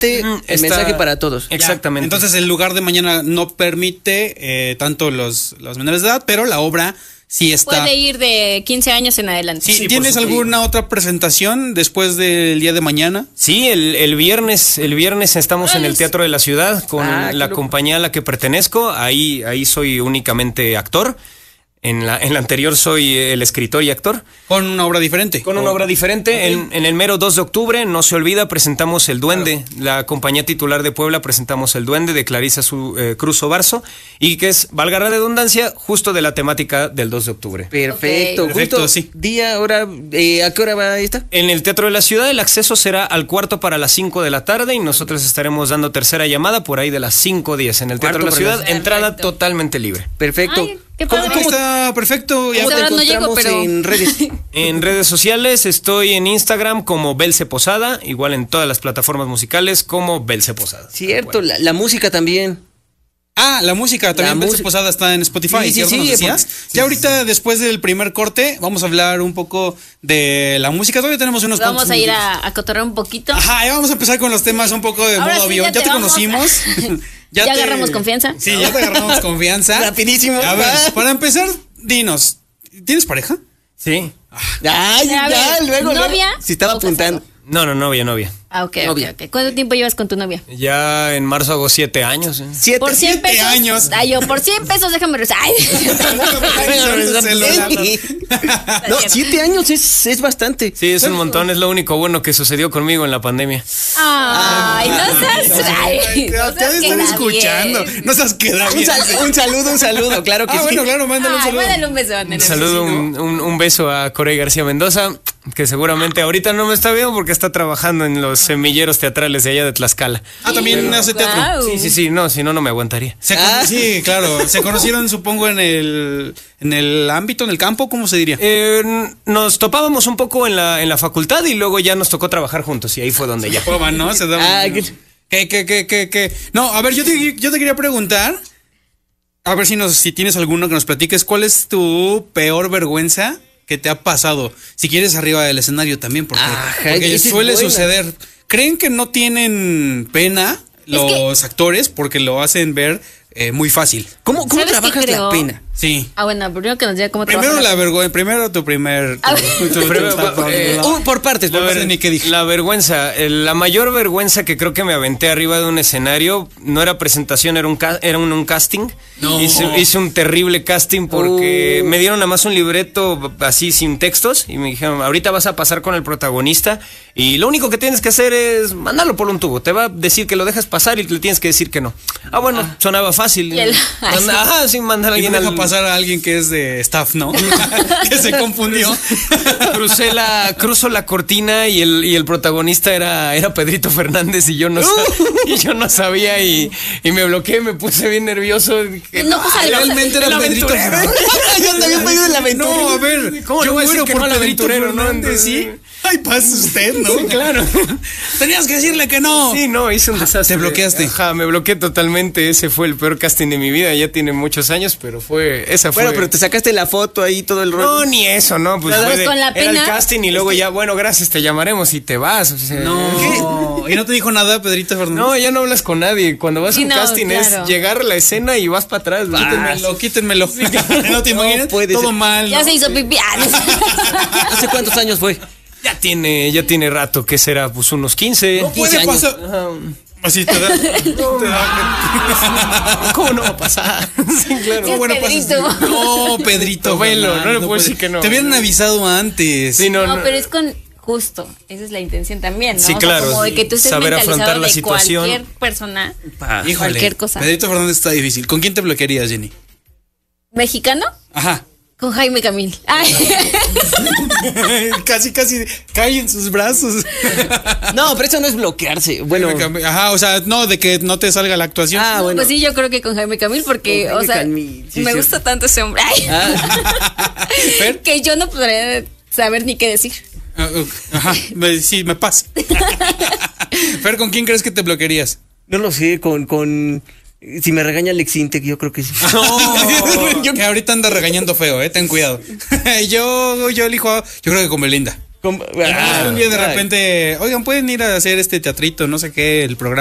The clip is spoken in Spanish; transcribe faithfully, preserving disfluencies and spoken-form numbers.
el está, mensaje para todos. Exactamente. Ya. Entonces el lugar de mañana no permite eh, tanto los, los menores de edad, pero la obra sí está. Puede ir de quince años en adelante. Sí, sí, ¿tienes alguna otra presentación después del día de mañana? Sí, el, el viernes, el viernes estamos en el Teatro de la Ciudad con ah, la compañía a la que pertenezco. Ahí, ahí soy únicamente actor. En la, en la anterior soy el escritor y actor. ¿Con una obra diferente? Con una obra diferente. Okay. En, en el mero dos de octubre, no se olvida, presentamos El Duende. Claro. La compañía titular de Puebla presentamos El Duende de Clarisa su, eh, Cruz Obarzo. Y que es, valga la redundancia, justo de la temática del dos de octubre. Perfecto. Okay. Perfecto, justo, sí. Día, hora, eh, ¿a qué hora va esta? En el Teatro de la Ciudad el acceso será al cuarto para las cinco de la tarde y nosotros estaremos dando tercera llamada por ahí de las cinco diez en el Teatro de la Ciudad. Perfecto. Entrada totalmente libre. Perfecto. Ay, ¿Cómo, ¿Cómo está? Perfecto. Ya te encontramos no llego, pero... en redes. En redes sociales estoy en Instagram como Belce Posada, igual en todas las plataformas musicales como Belce Posada. Cierto, bueno. la, la música también. Ah, la música también. La Belce Posada está en Spotify. Sí, sí, sí, sí, sí. Ya ahorita, después del primer corte, vamos a hablar un poco de la música. Todavía tenemos unos Vamos a ir a, a cotorrear un poquito. Ajá, ya vamos a empezar con los temas un poco de Ahora modo sí, avión. Ya te, ya te conocimos. Ya, ya te... agarramos confianza. Sí, ya te agarramos confianza. Rapidísimo. A ver, para empezar, dinos, ¿tienes pareja? Sí. Ay, ya, ya, luego, ¿novia? Luego. Si estaba apuntando. No, no, novia, novia. Ah, ok, novia. Okay, okay. ¿Cuánto tiempo llevas con tu novia? Ya en marzo hago siete años. ¿eh? Siete, por cien siete pesos, años. Ay, yo, por cien pesos déjame rezar. No, siete años es, es bastante. Sí, es un montón, es lo único bueno que sucedió conmigo en la pandemia. Ay, no seas... Ay, no te están escuchando. No seas quedado bien. Un, sal, un saludo, un saludo, claro que ah, sí. bueno, claro, mándale un saludo. Mándale un beso. Un saludo, un, un, un beso a Corey García Mendoza, que seguramente ahorita no me está viendo porque está trabajando en los semilleros teatrales de allá de Tlaxcala. Ah, también wow. hace teatro. Sí, sí, sí, no, si no, no me aguantaría. Se ah. Sí, claro. Se conocieron, supongo, en el en el ámbito, en el campo, ¿cómo se diría? Eh, nos topábamos un poco en la en la facultad y luego ya nos tocó trabajar juntos y ahí fue donde ya. Proban, ¿no? Se daban, ah, ¿qué, qué, qué, qué, qué, qué? No, a ver, yo te, yo te quería preguntar, a ver si nos si tienes alguno que nos platiques, ¿cuál es tu peor vergüenza que te ha pasado? Si quieres arriba del escenario también, porque, Ajá, porque suele suceder. ¿Creen que no tienen pena los que... actores porque lo hacen ver eh, muy fácil? ¿Cómo, cómo trabajas la pena? Sí. Ah, bueno, primero que nos diga cómo Primero la vergüenza, primero tu primer... Tu, tu, tu, primero, tu, eh, uh, por partes, por ver, ni qué dije. La vergüenza, eh, la mayor vergüenza que creo que me aventé arriba de un escenario, no era presentación, era un, era un, un casting. No. Hice, hice un terrible casting porque uh. me dieron nada más un libreto así sin textos y me dijeron, ahorita vas a pasar con el protagonista y lo único que tienes que hacer es mandarlo por un tubo. Te va a decir que lo dejas pasar y le tienes que decir que no. Ah, bueno, ah. sonaba fácil. El... Manda, ajá, sin mandar a alguien al... pasar a alguien que es de staff, ¿no? Que se confundió. Crucé la, cruzo la cortina y el, y el protagonista era, era Pedrito Fernández y yo no, y yo no sabía y, y me bloqueé, me puse bien nervioso. Dije, no, pues, realmente era Pedrito Fernández. Yo te había pedido el aventurero. No, a ver, ¿cómo yo muero por no Pedrito aventurero, Fernández, ¿no? ¿Sí? Ay, pasa usted, ¿no? Sí, claro. Tenías que decirle que no. Sí, no, hice un desastre. Te bloqueaste. Ajá, me bloqueé totalmente. Ese fue el peor casting de mi vida. Ya tiene muchos años, pero fue. Esa fue. Bueno, pero te sacaste la foto ahí, todo el rollo. No, ni eso, ¿no? Pues fue de, con la pena. Era el casting y luego ya, bueno, gracias, te llamaremos y te vas. O sea, no. ¿Y no te dijo nada, Pedrito Fernández? No, ya no hablas con nadie. Cuando vas sí, a un no, casting claro. es llegar a la escena y vas para atrás. Vas. Quítenmelo, quítenmelo. Sí, claro. No te imaginas. No, todo ser. mal. Ya ¿no? se hizo pipí. ¿Hace cuántos años fue? Ya tiene, ya tiene rato, ¿qué será? Pues unos quince. No puede años. pasar. Así te da. No, te da. ¿Cómo no va a pasar? Sí, claro. Sí, bueno, Pedrito. Pasa. No, Pedrito. Velo, no le puedo decir que no. Te habían avisado antes. Sí, no, no, no, pero es con justo. Esa es la intención también, ¿no? Sí, claro. O sea, como de que tú estés saber afrontar la de situación. Cualquier persona, ah, híjole, cualquier cosa. Pedrito Fernández está difícil. ¿Con quién te bloquearías, Jenny? ¿Mexicano? Ajá. Con Jaime Camil. Ay. Casi, casi cae en sus brazos. No, pero eso no es bloquearse. Bueno, ajá, o sea, no, de que no te salga la actuación. Ah, bueno. Pues sí, yo creo que con Jaime Camil, porque, Jaime o sea, Camil, sí, me sí. gusta tanto ese hombre. Ay. Ah. Que yo no podría saber ni qué decir. Ajá, sí, me pasa. Fer, ¿con quién crees que te bloquearías? No lo sé, con, con... Si me regaña Alex Intec, yo creo que sí. No, yo que ahorita anda regañando feo, eh, ten cuidado. yo, yo elijo, yo creo que con Belinda. Ah, un día de repente, oigan, pueden ir a hacer este teatrito, no sé qué, el programa.